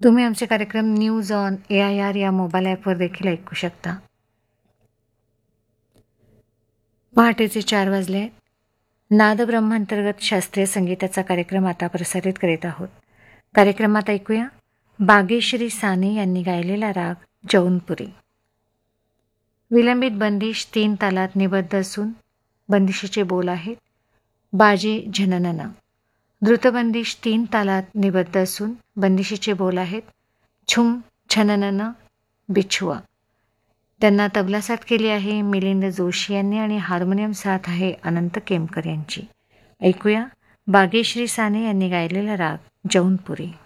तुम्ही आमचे कार्यक्रम न्यूज ऑन AIR या मोबाईल ॲपवर देखील ऐकू शकता. पहाटेचे 4 वाजले. नादब्रह्मांतर्गत शास्त्रीय संगीताचा कार्यक्रम आता प्रसारित करीत आहोत. कार्यक्रमात ऐकूया बागेश्री साने यांनी गायलेला राग जौनपुरी. विलंबित बंदिश 3 तालात निबद्ध असून बंदिशीचे बोल आहेत बाजे झननना. द्रुतबंदिश 3 तालात निबद्ध असून बंदिशीचे बोल आहेत छुम छननन बिछुआ. त्यांना तबला साथ केली आहे मिलिंद जोशी यांनी आणि हार्मोनियम साथ आहे अनंत केमकर यांची. ऐकूया बागेश्री साने यांनी गायलेला राग जौनपुरी.